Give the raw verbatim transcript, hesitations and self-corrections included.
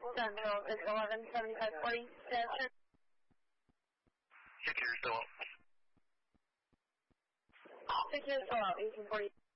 Sentinel is eleven seventy-five forty. Answer. Secure still up. Secure still up, eighteen forty.